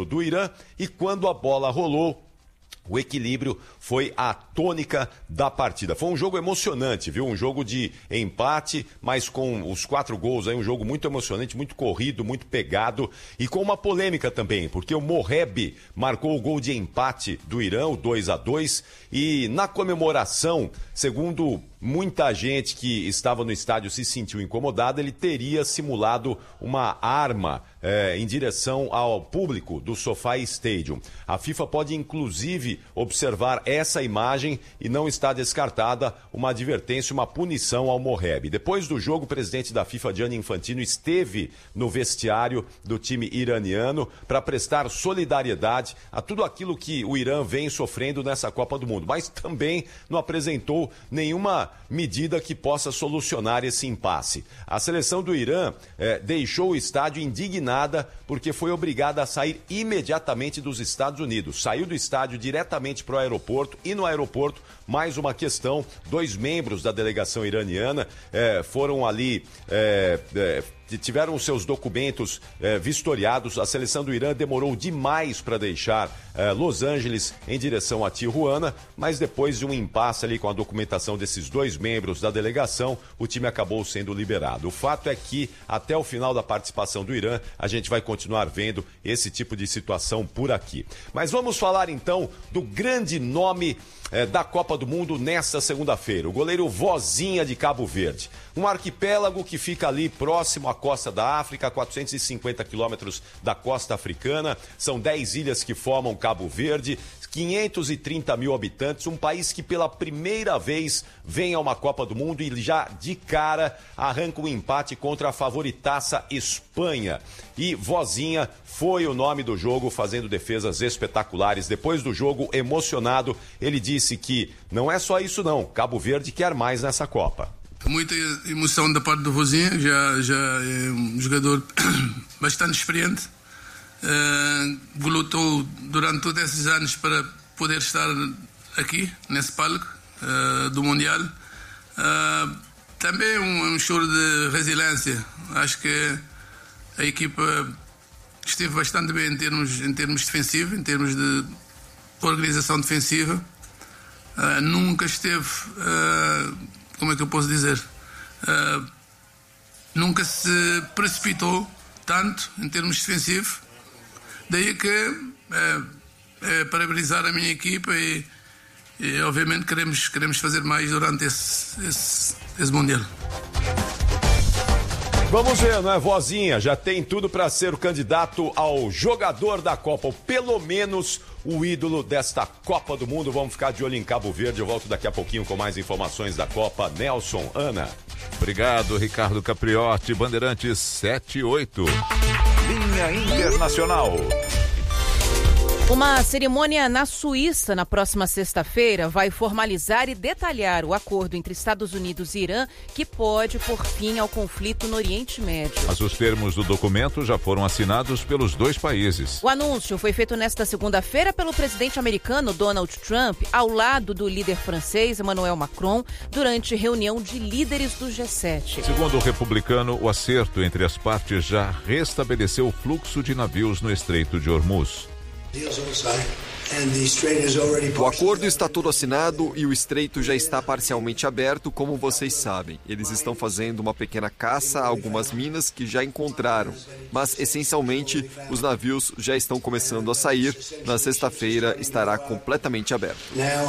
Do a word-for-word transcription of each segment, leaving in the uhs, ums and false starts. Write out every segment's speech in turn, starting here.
do Irã, e quando a bola rolou, o equilíbrio foi a tônica da partida. Foi um jogo emocionante, viu? Um jogo de empate, mas com os quatro gols aí, um jogo muito emocionante, muito corrido, muito pegado e com uma polêmica também, porque o Moheb marcou o gol de empate do Irã, o dois a dois, e na comemoração, segundo muita gente que estava no estádio se sentiu incomodada, ele teria simulado uma arma é, em direção ao público do SoFi Stadium. A FIFA pode inclusive observar essa imagem e não está descartada uma advertência, uma punição ao Moheb. Depois do jogo, o presidente da FIFA, Gianni Infantino, esteve no vestiário do time iraniano para prestar solidariedade a tudo aquilo que o Irã vem sofrendo nessa Copa do Mundo, mas também não apresentou nenhuma medida que possa solucionar esse impasse. A seleção do Irã eh, deixou o estádio indignada porque foi obrigada a sair imediatamente dos Estados Unidos. Saiu do estádio diretamente para o aeroporto e no aeroporto, mais uma questão, dois membros da delegação iraniana eh, foram ali... Eh, eh, tiveram os seus documentos eh, vistoriados. A seleção do Irã demorou demais para deixar eh, Los Angeles em direção a Tijuana, mas depois de um impasse ali com a documentação desses dois membros da delegação, o time acabou sendo liberado. O fato é que até o final da participação do Irã, a gente vai continuar vendo esse tipo de situação por aqui. Mas vamos falar então do grande nome É, da Copa do Mundo nesta segunda-feira, o goleiro Vozinha de Cabo Verde. Um arquipélago que fica ali próximo à costa da África, a quatrocentos e cinquenta quilômetros da costa africana. São dez ilhas que formam Cabo Verde, quinhentos e trinta mil habitantes, um país que pela primeira vez vem a uma Copa do Mundo e já de cara arranca um empate contra a favoritaça Espanha. E Vozinha foi o nome do jogo, fazendo defesas espetaculares. Depois do jogo, emocionado, ele disse que não é só isso não, Cabo Verde quer mais nessa Copa. Muita emoção da parte do Vozinha, já, já é um jogador bastante experiente. Uh, lutou durante todos esses anos para poder estar aqui, nesse palco uh, do Mundial. Uh, também um, um choro de resiliência. Acho que a equipa esteve bastante bem em termos, em termos defensivos, em termos de organização defensiva. Uh, nunca esteve, uh, como é que eu posso dizer, uh, nunca se precipitou tanto em termos defensivos. Daí que é, é, parabenizar a minha equipa e, e obviamente queremos, queremos fazer mais durante esse, esse, esse Mundial. Vamos ver, não é, Vozinha? Já tem tudo para ser o candidato ao jogador da Copa, ou pelo menos o ídolo desta Copa do Mundo. Vamos ficar de olho em Cabo Verde. Eu volto daqui a pouquinho com mais informações da Copa. Nelson, Ana. Obrigado, Ricardo Capriotti, Bandeirantes sete e oito. Linha Internacional. Uma cerimônia na Suíça na próxima sexta-feira vai formalizar e detalhar o acordo entre Estados Unidos e Irã que pode pôr fim ao conflito no Oriente Médio. Mas os termos do documento já foram assinados pelos dois países. O anúncio foi feito nesta segunda-feira pelo presidente americano Donald Trump ao lado do líder francês Emmanuel Macron durante reunião de líderes do G sete. Segundo o republicano, o acerto entre as partes já restabeleceu o fluxo de navios no Estreito de Hormuz. O acordo está todo assinado e o estreito já está parcialmente aberto, como vocês sabem. Eles estão fazendo uma pequena caça a algumas minas que já encontraram, mas essencialmente os navios já estão começando a sair. Na sexta-feira estará completamente aberto.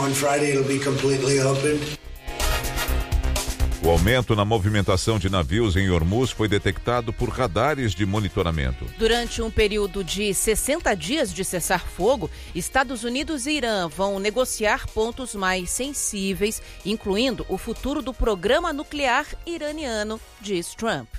O aumento na movimentação de navios em Hormuz foi detectado por radares de monitoramento. Durante um período de sessenta dias de cessar-fogo, Estados Unidos e Irã vão negociar pontos mais sensíveis, incluindo o futuro do programa nuclear iraniano, diz Trump.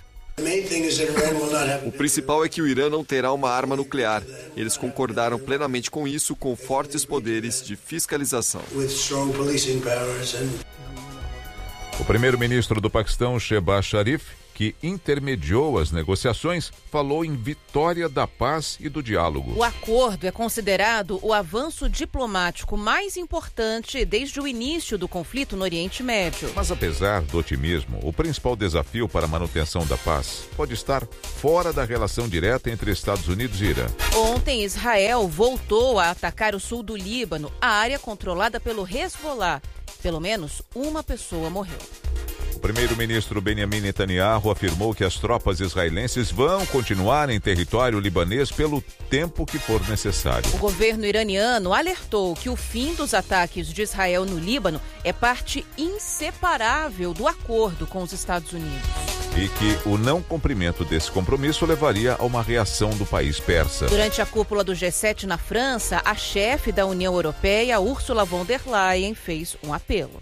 O principal é que o Irã não terá uma arma nuclear. Eles concordaram plenamente com isso, com fortes poderes de fiscalização. O primeiro-ministro do Paquistão, Shehbaz Sharif, que intermediou as negociações, falou em vitória da paz e do diálogo. O acordo é considerado o avanço diplomático mais importante desde o início do conflito no Oriente Médio. Mas apesar do otimismo, o principal desafio para a manutenção da paz pode estar fora da relação direta entre Estados Unidos e Irã. Ontem, Israel voltou a atacar o sul do Líbano, a área controlada pelo Hezbollah. Pelo menos uma pessoa morreu. O primeiro-ministro Benjamin Netanyahu afirmou que as tropas israelenses vão continuar em território libanês pelo tempo que for necessário. O governo iraniano alertou que o fim dos ataques de Israel no Líbano é parte inseparável do acordo com os Estados Unidos. E que o não cumprimento desse compromisso levaria a uma reação do país persa. Durante a cúpula do G sete na França, a chefe da União Europeia, Ursula von der Leyen, fez um apelo.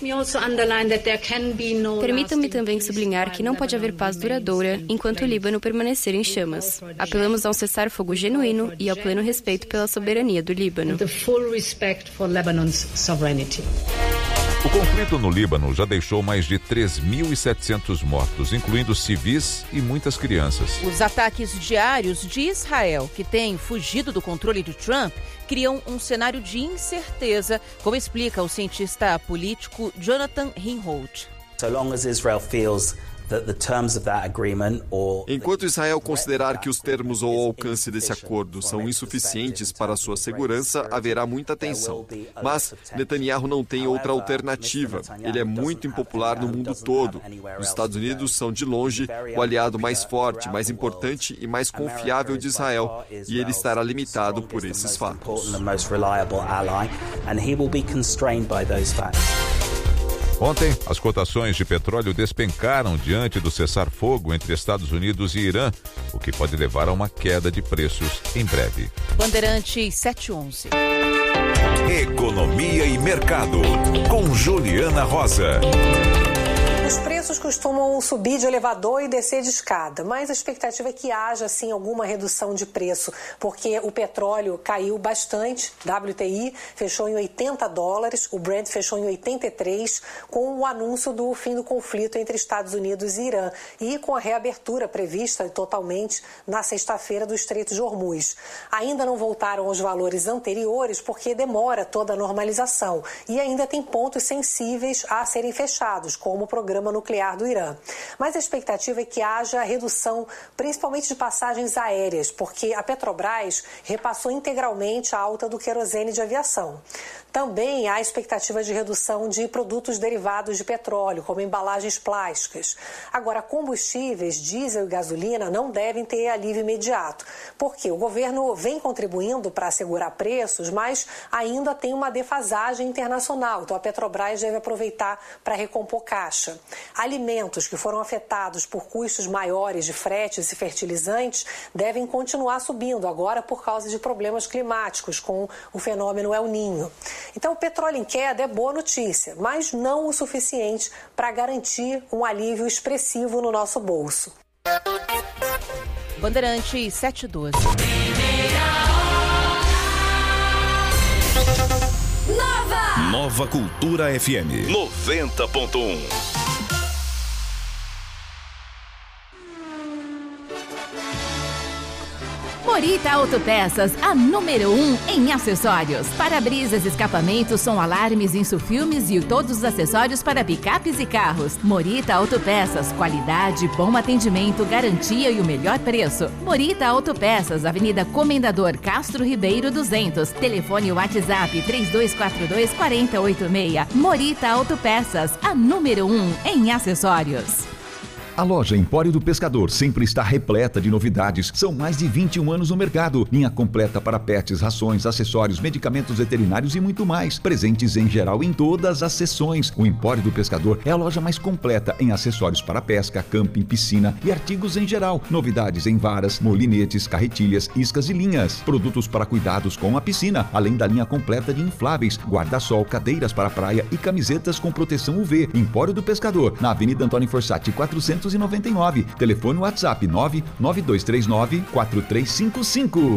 Permitam-me também sublinhar que não pode haver paz duradoura enquanto o Líbano permanecer em chamas. Apelamos a um cessar-fogo genuíno e ao pleno respeito pela soberania do Líbano. O conflito no Líbano já deixou mais de três mil e setecentos mortos, incluindo civis e muitas crianças. Os ataques diários de Israel, que tem fugido do controle de Trump, criam um cenário de incerteza, como explica o cientista político Jonathan Rinholt. So long as Israel feels Enquanto Israel considerar que os termos ou o alcance desse acordo são insuficientes para sua segurança, haverá muita tensão. Mas Netanyahu não tem outra alternativa. Ele é muito impopular no mundo todo. Os Estados Unidos são, de longe, o aliado mais forte, mais importante e mais confiável de Israel, e ele estará limitado por esses fatos. Ontem, as cotações de petróleo despencaram diante do cessar-fogo entre Estados Unidos e Irã, o que pode levar a uma queda de preços em breve. Bandeirantes sete onze. Economia e Mercado, com Juliana Rosa. Os preços costumam subir de elevador e descer de escada, mas a expectativa é que haja, sim, alguma redução de preço, porque o petróleo caiu bastante, W T I fechou em oitenta dólares, o Brent fechou em oitenta e três, com o anúncio do fim do conflito entre Estados Unidos e Irã e com a reabertura prevista totalmente na sexta-feira do Estreito de Hormuz. Ainda não voltaram aos valores anteriores porque demora toda a normalização e ainda tem pontos sensíveis a serem fechados, como o programa nuclear do Irã. Mas a expectativa é que haja redução, principalmente de passagens aéreas, porque a Petrobras repassou integralmente a alta do querosene de aviação. Também há expectativa de redução de produtos derivados de petróleo, como embalagens plásticas. Agora, combustíveis, diesel e gasolina não devem ter alívio imediato, porque o governo vem contribuindo para assegurar preços, mas ainda tem uma defasagem internacional. Então, a Petrobras deve aproveitar para recompor caixa. Alimentos que foram afetados por custos maiores de fretes e fertilizantes devem continuar subindo, agora por causa de problemas climáticos com o fenômeno El Niño. Então, o petróleo em queda é boa notícia, mas não o suficiente para garantir um alívio expressivo no nosso bolso. Bandeirantes sete doze. Nova! Nova Cultura F M noventa ponto um. Morita Autopeças, a número um em acessórios. Para-brisas, escapamentos, som alarmes, insufilmes e todos os acessórios para picapes e carros. Morita Autopeças, qualidade, bom atendimento, garantia e o melhor preço. Morita Autopeças, Avenida Comendador Castro Ribeiro duzentos. Telefone WhatsApp três dois quatro dois, quatro oito seis. Morita Autopeças, a número um em acessórios. A loja Empório do Pescador sempre está repleta de novidades. São mais de vinte e um anos no mercado. Linha completa para pets, rações, acessórios, medicamentos veterinários e muito mais. Presentes em geral em todas as seções. O Empório do Pescador é a loja mais completa em acessórios para pesca, camping, piscina e artigos em geral. Novidades em varas, molinetes, carretilhas, iscas e linhas. Produtos para cuidados com a piscina, além da linha completa de infláveis, guarda-sol, cadeiras para praia e camisetas com proteção U V. Empório do Pescador, na Avenida Antônio Forsatti, quatrocentos e noventa e nove. Telefone WhatsApp nove nove dois três nove, quatro três cinco cinco.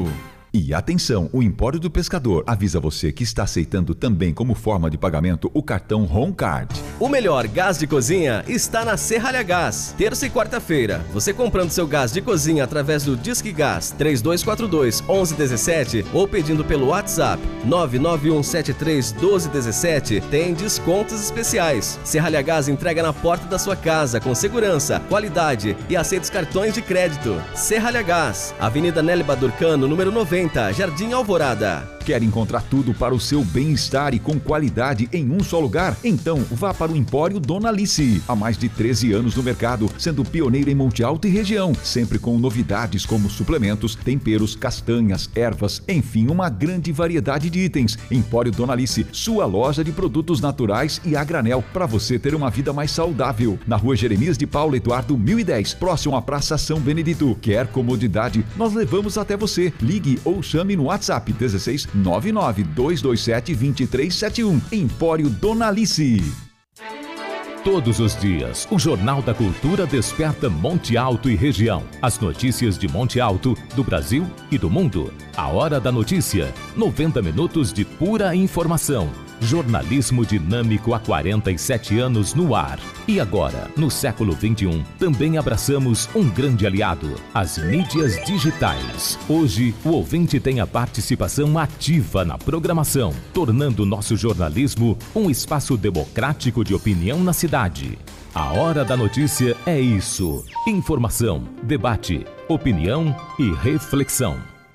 E atenção, o Empório do Pescador avisa você que está aceitando também como forma de pagamento o cartão Home Card. O melhor gás de cozinha está na Serralha Gás. Terça e quarta-feira, você comprando seu gás de cozinha através do Disque Gás três dois quatro dois, um um um sete ou pedindo pelo WhatsApp nove nove um sete três um dois um sete, tem descontos especiais. Serralha Gás entrega na porta da sua casa com segurança, qualidade e aceita os cartões de crédito. Serralha Gás, Avenida Nélio Badurcano, número noventa, Jardim Alvorada. Quer encontrar tudo para o seu bem-estar e com qualidade em um só lugar? Então vá para o Empório Dona Alice. Há mais de treze anos no mercado, sendo pioneira em Monte Alto e região, sempre com novidades como suplementos, temperos, castanhas, ervas, enfim, uma grande variedade de itens. Empório Dona Alice, sua loja de produtos naturais e a granel, para você ter uma vida mais saudável. Na Rua Jeremias de Paulo Eduardo mil e dez, próximo à Praça São Benedito. Quer comodidade? Nós levamos até você. Ligue ou chame no WhatsApp dezesseis nove nove dois dois sete dois três sete um. Empório Dona Alice. Todos os dias, o Jornal da Cultura desperta Monte Alto e região. As notícias de Monte Alto, do Brasil e do mundo. A Hora da Notícia. noventa minutos de pura informação. Jornalismo dinâmico há quarenta e sete anos no ar. E agora, no século vinte e um, também abraçamos um grande aliado, as mídias digitais. Hoje, o ouvinte tem a participação ativa na programação, tornando o nosso jornalismo um espaço democrático de opinião na cidade. A Hora da Notícia é isso: informação, debate, opinião e reflexão.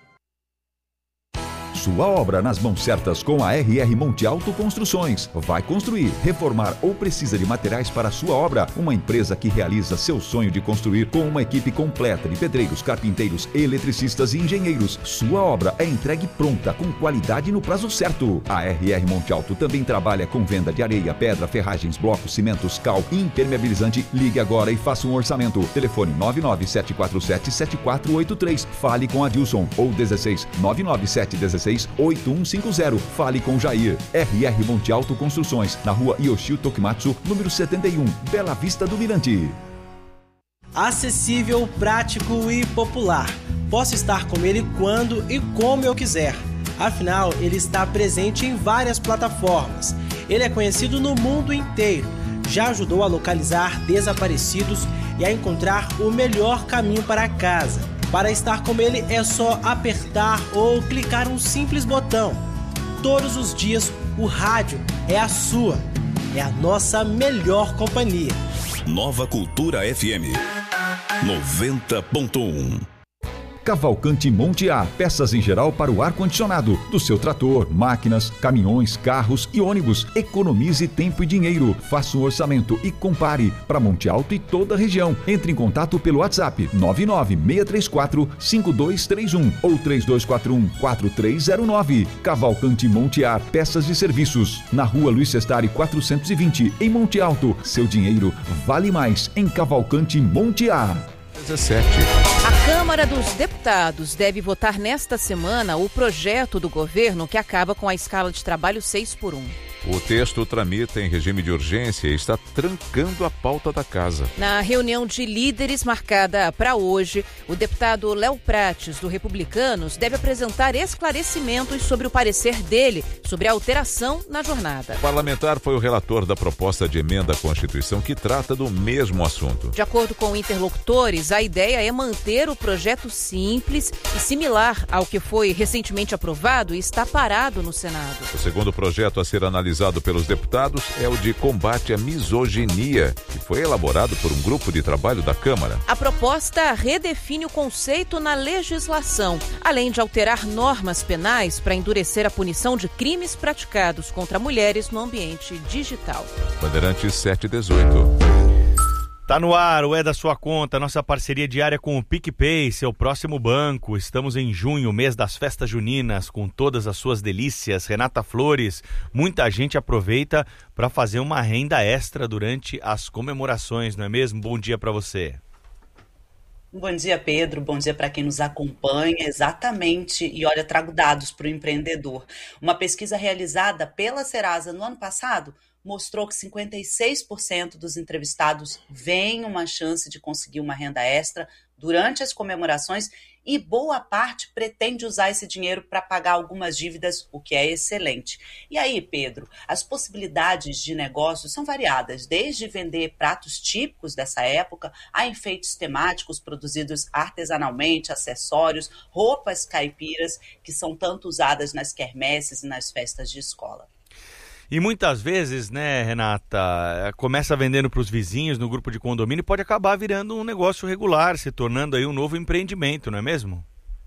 Sua obra nas mãos certas com a R R Monte Alto Construções. Vai construir, reformar ou precisa de materiais para sua obra? Uma empresa que realiza seu sonho de construir com uma equipe completa de pedreiros, carpinteiros, eletricistas e engenheiros. Sua obra é entregue pronta, com qualidade no prazo certo. A R R Monte Alto também trabalha com venda de areia, pedra, ferragens, blocos, cimentos, cal e impermeabilizante. Ligue agora e faça um orçamento. Telefone nove nove sete quatro sete sete quatro oito três. Fale com a Dilson ou dezesseis nove nove sete um seis oito um cinco zero. Fale com Jair. R R Monte Alto Construções, na rua Yoshio Tokimatsu, número setenta e um, Bela Vista do Mirante. Acessível, prático e popular. Posso estar com ele quando e como eu quiser. Afinal, ele está presente em várias plataformas. Ele é conhecido no mundo inteiro. Já ajudou a localizar desaparecidos e a encontrar o melhor caminho para casa. Para estar com ele é só apertar ou clicar um simples botão. Todos os dias o rádio é a sua, é a nossa melhor companhia. Nova Cultura F M noventa ponto um. Cavalcante Monte A, peças em geral para o ar-condicionado do seu trator, máquinas, caminhões, carros e ônibus. Economize tempo e dinheiro. Faça um orçamento e compare para Monte Alto e toda a região. Entre em contato pelo WhatsApp nove nove seis três quatro cinco dois três um ou três dois quatro um quatro três zero nove. Cavalcante Monte A, peças e serviços. Na rua Luiz Sestari quatrocentos e vinte, em Monte Alto. Seu dinheiro vale mais em Cavalcante Monte A. dezessete. A Câmara dos Deputados deve votar nesta semana o projeto do governo que acaba com a escala de trabalho seis por um. O texto tramita em regime de urgência e está trancando a pauta da casa. Na reunião de líderes marcada para hoje, o deputado Léo Prates, do Republicanos, deve apresentar esclarecimentos sobre o parecer dele sobre a alteração na jornada. O parlamentar foi o relator da proposta de emenda à Constituição que trata do mesmo assunto. De acordo com interlocutores, a ideia é manter o projeto simples e similar ao que foi recentemente aprovado e está parado no Senado. O segundo projeto a ser analisado pelos deputados é o de combate à misoginia, que foi elaborado por um grupo de trabalho da Câmara. A proposta redefine o conceito na legislação, além de alterar normas penais para endurecer a punição de crimes praticados contra mulheres no ambiente digital. Bandeirantes sete e dezoito. Tá no ar, o É da Sua Conta, nossa parceria diária com o PicPay, seu próximo banco. Estamos em junho, mês das festas juninas, com todas as suas delícias. Renata Flores, muita gente aproveita para fazer uma renda extra durante as comemorações, não é mesmo? Bom dia para você. Bom dia, Pedro. Bom dia para quem nos acompanha. Exatamente. E olha, trago dados para o empreendedor. Uma pesquisa realizada pela Serasa no ano passado mostrou que cinquenta e seis por cento dos entrevistados veem uma chance de conseguir uma renda extra durante as comemorações e boa parte pretende usar esse dinheiro para pagar algumas dívidas, o que é excelente. E aí, Pedro, as possibilidades de negócio são variadas, desde vender pratos típicos dessa época a enfeites temáticos produzidos artesanalmente, acessórios, roupas caipiras, que são tanto usadas nas quermesses e nas festas de escola. E muitas vezes, né, Renata, começa vendendo para os vizinhos no grupo de condomínio e pode acabar virando um negócio regular, se tornando aí um novo empreendimento, não é mesmo?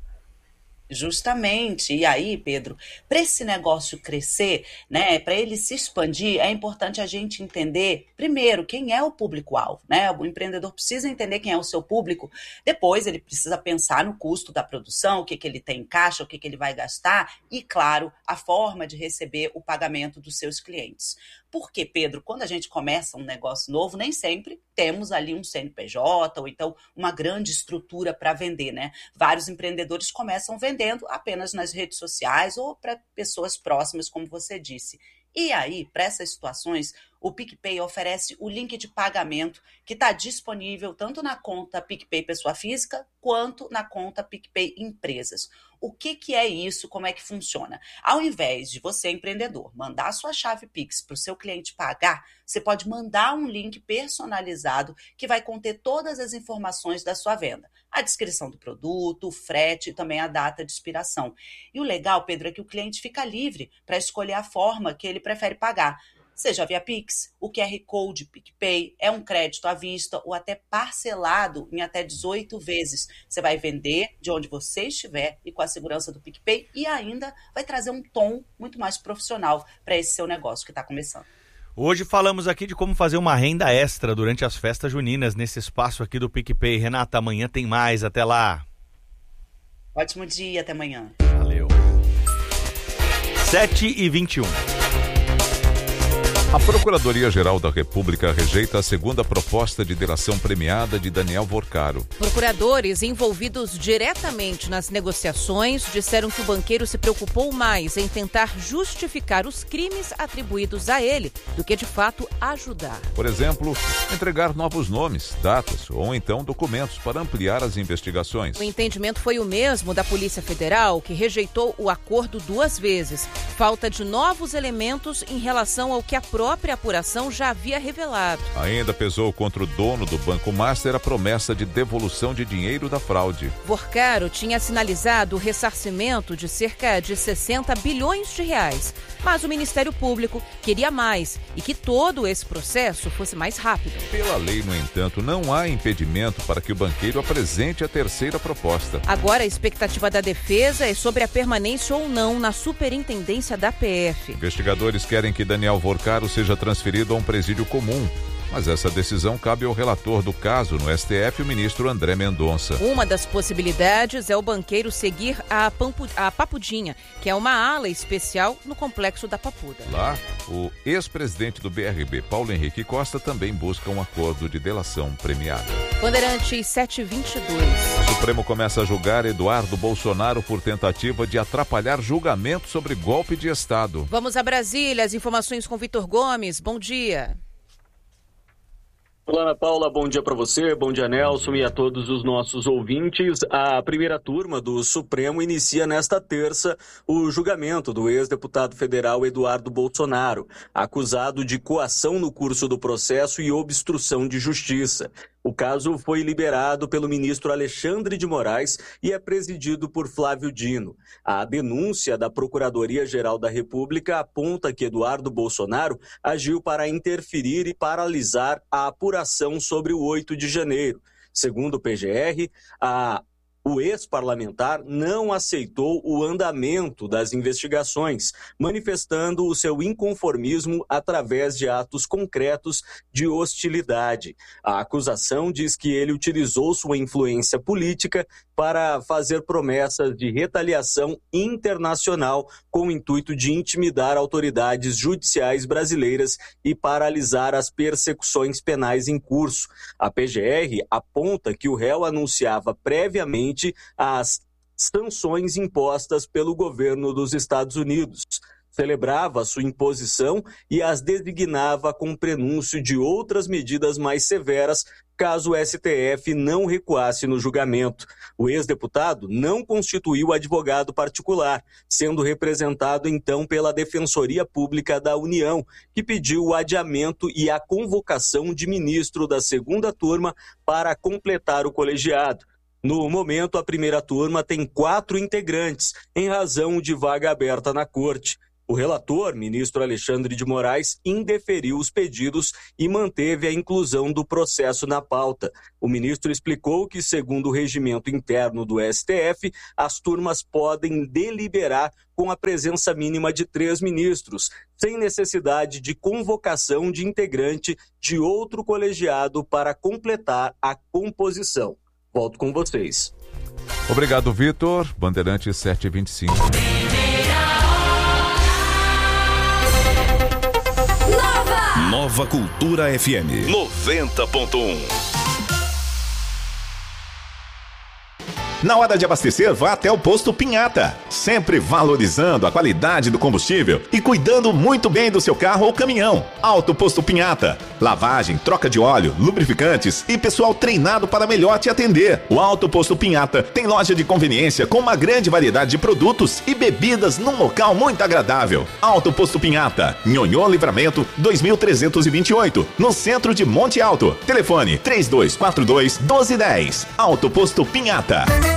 Justamente. E aí, Pedro, para esse negócio crescer, né, para ele se expandir, é importante a gente entender, primeiro, quem é o público-alvo, né? O empreendedor precisa entender quem é o seu público, depois ele precisa pensar no custo da produção, o que, que ele tem em caixa, o que, que ele vai gastar e, claro, a forma de receber o pagamento dos seus clientes. Porque, Pedro, quando a gente começa um negócio novo, nem sempre temos ali um C N P J ou então uma grande estrutura para vender, né? Vários empreendedores começam vendendo apenas nas redes sociais ou para pessoas próximas, como você disse. E aí, para essas situações, o PicPay oferece o link de pagamento que está disponível tanto na conta PicPay Pessoa Física quanto na conta PicPay Empresas. O que, que é isso? Como é que funciona? Ao invés de você, empreendedor, mandar a sua chave Pix para o seu cliente pagar, você pode mandar um link personalizado que vai conter todas as informações da sua venda. A descrição do produto, o frete e também a data de expiração. E o legal, Pedro, é que o cliente fica livre para escolher a forma que ele prefere pagar. Seja via Pix, o Q R Code PicPay, é um crédito à vista ou até parcelado em até dezoito vezes. Você vai vender de onde você estiver e com a segurança do PicPay e ainda vai trazer um tom muito mais profissional para esse seu negócio que está começando. Hoje falamos aqui de como fazer uma renda extra durante as festas juninas nesse espaço aqui do PicPay. Renata, amanhã tem mais. Até lá. Ótimo dia, até amanhã. Valeu. sete e vinte e um. A Procuradoria-Geral da República rejeita a segunda proposta de delação premiada de Daniel Vorcaro. Procuradores envolvidos diretamente nas negociações disseram que o banqueiro se preocupou mais em tentar justificar os crimes atribuídos a ele do que, de fato, ajudar. Por exemplo, entregar novos nomes, datas ou então documentos para ampliar as investigações. O entendimento foi o mesmo da Polícia Federal, que rejeitou o acordo duas vezes. Falta de novos elementos em relação ao que a própria apuração já havia revelado. Ainda pesou contra o dono do Banco Master a promessa de devolução de dinheiro da fraude. Vorcaro tinha sinalizado o ressarcimento de cerca de sessenta bilhões de reais, mas o Ministério Público queria mais e que todo esse processo fosse mais rápido. Pela lei, no entanto, não há impedimento para que o banqueiro apresente a terceira proposta. Agora a expectativa da defesa é sobre a permanência ou não na superintendência da P F. Investigadores querem que Daniel Vorcaro seja transferido a um presídio comum, mas essa decisão cabe ao relator do caso no S T F, o ministro André Mendonça. Uma das possibilidades é o banqueiro seguir a, Pampu, a Papudinha, que é uma ala especial no complexo da Papuda. Lá, o ex-presidente do B R B, Paulo Henrique Costa, também busca um acordo de delação premiada. Bandeirantes sete e vinte e dois. O Supremo começa a julgar Eduardo Bolsonaro por tentativa de atrapalhar julgamento sobre golpe de Estado. Vamos a Brasília, as informações com Vitor Gomes. Bom dia. Olá, Ana Paula, bom dia para você, bom dia, Nelson, e a todos os nossos ouvintes. A primeira turma do Supremo inicia nesta terça o julgamento do ex-deputado federal Eduardo Bolsonaro, acusado de coação no curso do processo e obstrução de justiça. O caso foi liberado pelo ministro Alexandre de Moraes e é presidido por Flávio Dino. A denúncia da Procuradoria-Geral da República aponta que Eduardo Bolsonaro agiu para interferir e paralisar a apuração sobre o oito de janeiro. Segundo o P G R, a o ex-parlamentar não aceitou o andamento das investigações, manifestando o seu inconformismo através de atos concretos de hostilidade. A acusação diz que ele utilizou sua influência política para fazer promessas de retaliação internacional com o intuito de intimidar autoridades judiciais brasileiras e paralisar as persecuções penais em curso. A P G R aponta que o réu anunciava previamente as sanções impostas pelo governo dos Estados Unidos. celebrava sua imposição e as designava com prenúncio de outras medidas mais severas caso o S T F não recuasse no julgamento. O ex-deputado não constituiu advogado particular, sendo representado então pela Defensoria Pública da União, que pediu o adiamento e a convocação de ministro da segunda turma para completar o colegiado. No momento, a primeira turma tem quatro integrantes, em razão de vaga aberta na corte. O relator, ministro Alexandre de Moraes, indeferiu os pedidos e manteve a inclusão do processo na pauta. O ministro explicou que, segundo o regimento interno do S T F, as turmas podem deliberar com a presença mínima de três ministros, sem necessidade de convocação de integrante de outro colegiado para completar a composição. Volto com vocês. Obrigado, Vitor. Bandeirantes sete e vinte e cinco. Nova Cultura F M noventa ponto um. Na hora de abastecer, vá até o Posto Pinhata, sempre valorizando a qualidade do combustível e cuidando muito bem do seu carro ou caminhão. Alto Posto Pinhata, lavagem, troca de óleo, lubrificantes e pessoal treinado para melhor te atender. O Alto Posto Pinhata tem loja de conveniência com uma grande variedade de produtos e bebidas num local muito agradável. Alto Posto Pinhata, Nhonhô Livramento dois mil trezentos e vinte e oito, no centro de Monte Alto. Telefone três dois quatro dois, um dois um zero. Alto Posto Pinhata.